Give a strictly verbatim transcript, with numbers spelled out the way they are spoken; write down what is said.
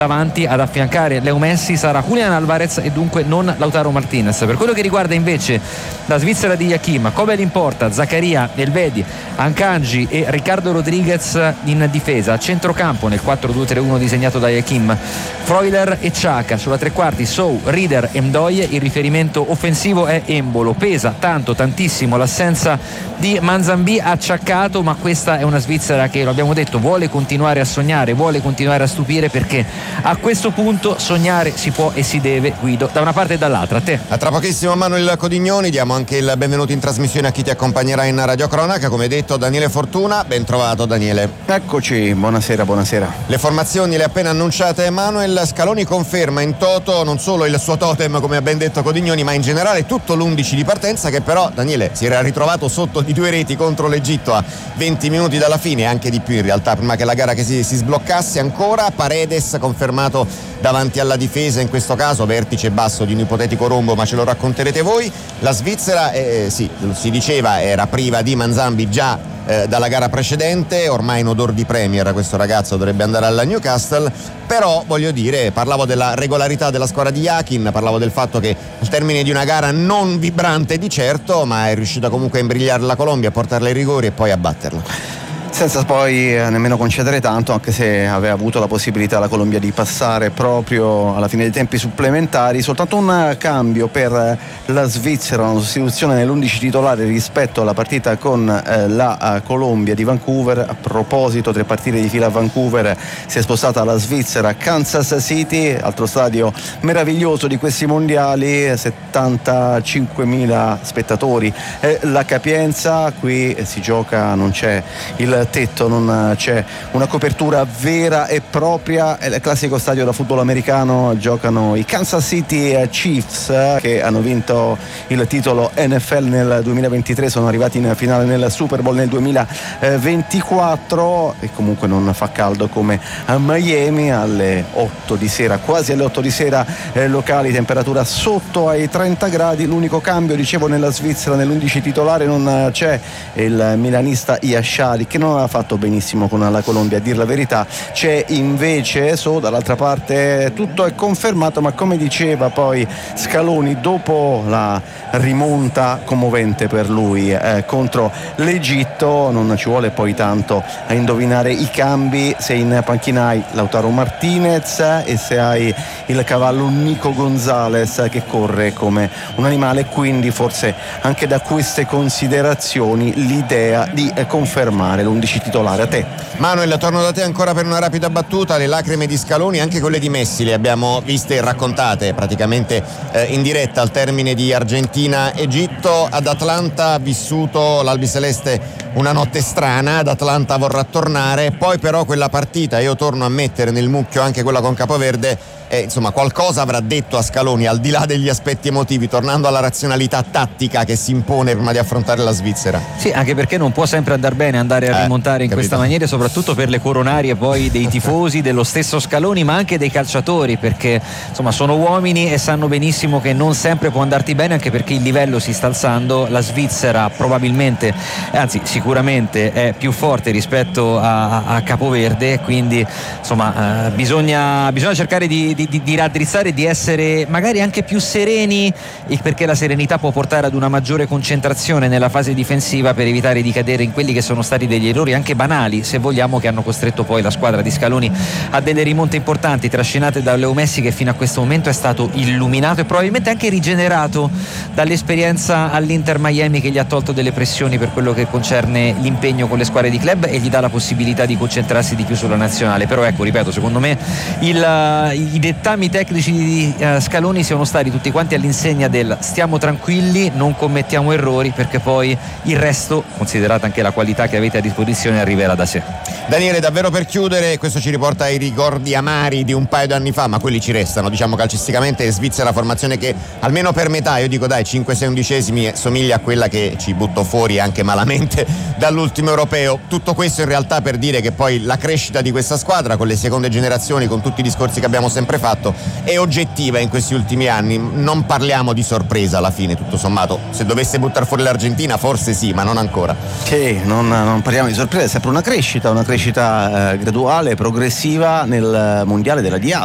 davanti ad affiancare Leo Messi sarà Julian Alvarez e dunque non Lautaro Martinez. Per quello che riguarda invece la Svizzera di Hakim, Kobel in porta, Zaccaria, Elvedi, Akanji e Riccardo Rodriguez in difesa. A centrocampo nel quattro due tre uno disegnato da Hakim, Freuler e Xhaka. Sulla tre quarti Sow, Rieder e Mdoye. Il riferimento offensivo è Embolo. Pesa tanto, tantissimo l'assenza di Manzambi acciaccato, ma questa è una Svizzera che, lo abbiamo detto, vuole continuare a sognare, vuole continuare a stupire, perché a questo punto sognare si può e si deve, Guido, da una parte e dall'altra. A te. A tra pochissimo Manuel Codignoni, diamo anche il benvenuto in trasmissione a chi ti accompagnerà in radiocronaca, come detto Daniele Fortuna. Ben trovato Daniele. Eccoci, buonasera, buonasera. Le formazioni le ha appena annunciate Manuel. Scaloni conferma in toto non solo il suo totem, come ha ben detto Codignoni, ma in generale tutto l'undici di partenza, che però Daniele si era ritrovato sotto di due reti contro l'Egitto a venti minuti dalla fine, anche di più in realtà, prima che la gara che si, si sbloccasse ancora. Paredes confermato davanti alla difesa, in questo caso vertice basso di un ipotetico rombo, ma ce lo racconterete voi. La Svizzera, eh, sì, si diceva, era priva di Manzambi già eh, dalla gara precedente, ormai in odor di Premier questo ragazzo, dovrebbe andare alla Newcastle, però voglio dire, parlavo della regolarità della squadra di Akin, parlavo del fatto che al termine di una gara non vibrante di certo, ma è riuscita comunque a imbrigliare la Colombia, a portarla ai rigori e poi a batterla. Senza poi nemmeno concedere tanto, anche se aveva avuto la possibilità la Colombia di passare proprio alla fine dei tempi supplementari. Soltanto un cambio per la Svizzera, una sostituzione nell'undici titolare rispetto alla partita con eh, la uh, Colombia di Vancouver. A proposito, tre partite di fila a Vancouver, si è spostata la Svizzera a Kansas City, altro stadio meraviglioso di questi mondiali, settantacinquemila spettatori eh, la capienza. Qui eh, si gioca, non c'è il tetto, non c'è una copertura vera e propria, è il classico stadio da football americano. Giocano i Kansas City Chiefs, che hanno vinto il titolo N F L nel duemilaventitré, sono arrivati in finale nel Super Bowl nel duemilaventiquattro, e comunque non fa caldo come a Miami. Alle otto di sera, quasi alle otto di sera eh, locali, temperatura sotto ai trenta gradi. L'unico cambio, dicevo, nella Svizzera nell'undici titolare non c'è il milanista Iasciali, che non ha fatto benissimo con la Colombia, a dir la verità. C'è invece So, dall'altra parte tutto è confermato, ma come diceva poi Scaloni dopo la rimonta commovente per lui eh, contro l'Egitto, non ci vuole poi tanto a indovinare i cambi. Se in panchina hai Lautaro Martinez e se hai il cavallo Nico Gonzalez che corre come un animale, quindi forse anche da queste considerazioni l'idea di eh, confermare l'undici titolare. A te Manuel, torno da te ancora per una rapida battuta. Le lacrime di Scaloni, anche quelle di Messi, le abbiamo viste e raccontate praticamente eh, in diretta al termine di Argentina-Egitto. Ad Atlanta ha vissuto l'albiceleste una notte strana, ad Atlanta vorrà tornare, poi però quella partita, io torno a mettere nel mucchio anche quella con Capoverde, eh, insomma qualcosa avrà detto a Scaloni, al di là degli aspetti emotivi, tornando alla razionalità tattica che si impone prima di affrontare la Svizzera. Sì, anche perché non può sempre andare bene andare a eh, rimontare in capito. questa maniera, soprattutto per le coronarie poi dei tifosi, dello stesso Scaloni, ma anche dei calciatori, perché insomma sono uomini e sanno benissimo che non sempre può andarti bene, anche perché il livello si sta alzando. La Svizzera probabilmente, anzi sicuramente è più forte rispetto a, a Capoverde, quindi insomma eh, bisogna, bisogna cercare di, di, di raddrizzare, di essere magari anche più sereni, perché la serenità può portare ad una maggiore concentrazione nella fase difensiva, per evitare di cadere in quelli che sono stati degli errori anche banali, se vogliamo, che hanno costretto poi la squadra di Scaloni a delle rimonte importanti, trascinate da Leo Messi, che fino a questo momento è stato illuminato e probabilmente anche rigenerato dall'esperienza all'Inter Miami, che gli ha tolto delle pressioni per quello che concerne l'impegno con le squadre di club e gli dà la possibilità di concentrarsi di più sulla nazionale. Però ecco, ripeto, secondo me il, i dettami tecnici di uh, Scaloni siano stati tutti quanti all'insegna del stiamo tranquilli, non commettiamo errori, perché poi il resto, considerata anche la qualità che avete a disposizione, arriverà da sé. Daniele, davvero per chiudere, questo ci riporta ai ricordi amari di un paio d'anni fa, ma quelli ci restano, diciamo, calcisticamente. Svizzera, formazione che almeno per metà, io dico dai cinque sei undicesimi, somiglia a quella che ci buttò fuori anche malamente dall'ultimo europeo. Tutto questo in realtà per dire che poi la crescita di questa squadra con le seconde generazioni, con tutti i discorsi che abbiamo sempre fatto, è oggettiva in questi ultimi anni. Non parliamo di sorpresa alla fine, tutto sommato. Se dovesse buttare fuori l'Argentina forse sì, ma non ancora. Che non, non parliamo di sorpresa, è sempre una crescita, una crescita eh, graduale, progressiva nel mondiale della D A